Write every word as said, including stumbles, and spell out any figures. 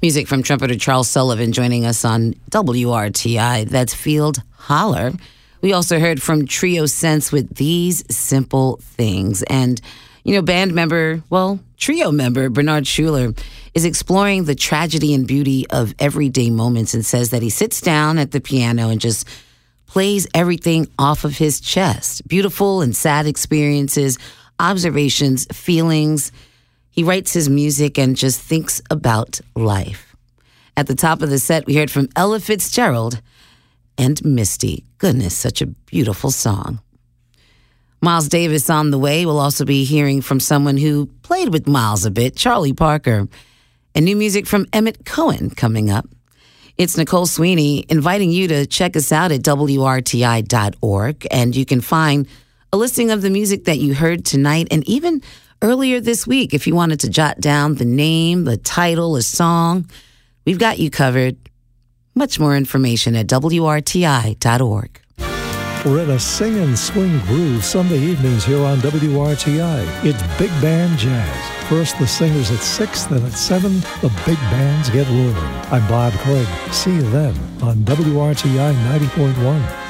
Music from trumpeter Charles Sullivan joining us on W R T I. That's Field Holler. We also heard from Trio Sense with These Simple Things. And, you know, band member, well, trio member Bernard Schuler is exploring the tragedy and beauty of everyday moments and says that he sits down at the piano and just plays everything off of his chest. Beautiful and sad experiences, observations, feelings. He writes his music and just thinks about life. At the top of the set, we heard from Ella Fitzgerald and Misty. Goodness, such a beautiful song. Miles Davis on the way. We'll also be hearing from someone who played with Miles a bit, Charlie Parker. And new music from Emmett Cohen coming up. It's Nicole Sweeney inviting you to check us out at W R T I dot org. And you can find a listing of the music that you heard tonight and even earlier this week, if you wanted to jot down the name, the title, a song, we've got you covered. Much more information at W R T I dot org. We're in a sing and swing groove Sunday evenings here on W R T I. It's Big Band Jazz. First the singers at six, then at seven, the big bands get rolling. I'm Bob Craig. See you then on W R T I ninety point one.